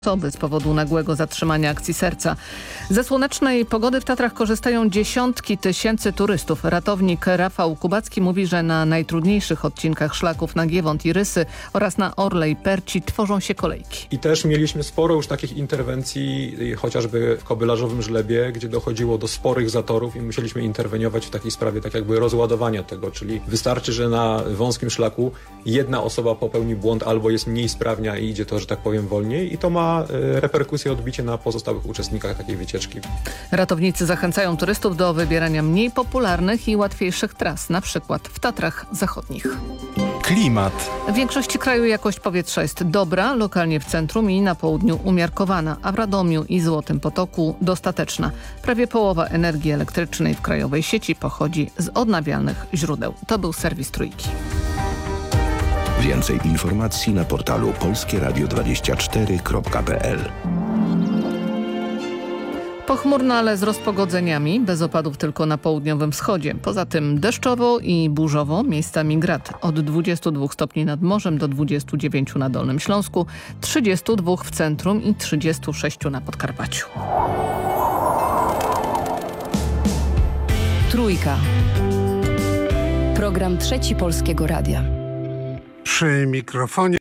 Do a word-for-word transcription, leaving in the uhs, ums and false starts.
osoby z powodu nagłego zatrzymania akcji serca. Ze słonecznej pogody w Tatrach korzystają dziesiątki tysięcy turystów. Ratownik Rafał Kubacki mówi, że na najtrudniejszych odcinkach szlaków na Giewont i Rysy oraz na Orle i Perci tworzą się kolejki. I też mieliśmy sporo już takich interwencji, chociażby w Kobylarzowym Żlebie, gdzie dochodziło do sporych zatorów i musieliśmy interweniować w takiej sprawie tak jakby rozładowania tego, czyli wystarczy, że na wąskim szlaku jedna osoba popełni błąd albo jest mniej sprawnia i idzie to, że tak powiem, wolniej i to ma reperkusje, odbicie na pozostałych uczestnikach takiej wycieczki. Ratownicy zachęcają turystów do wybierania mniej popularnych i łatwiejszych tras, na przykład w Tatrach Zachodnich. Klimat. W większości kraju jakość powietrza jest dobra, lokalnie w centrum i na południu umiarkowana, a w Radomiu i Złotym Potoku dostateczna. Prawie połowa energii elektrycznej w krajowej sieci pochodzi z odnawialnych źródeł. To był serwis Trójki. Więcej informacji na portalu polskie radio dwadzieścia cztery kropka p l. Pochmurno, ale z rozpogodzeniami, bez opadów tylko na południowym wschodzie. Poza tym deszczowo i burzowo, miejscami grad. Od dwudziestu dwóch stopni nad morzem do dwudziestu dziewięciu na Dolnym Śląsku, trzydziestu dwóch w centrum i trzydziestu sześciu na Podkarpaciu. Trójka. Program Trzeci Polskiego Radia. Przy mikrofonie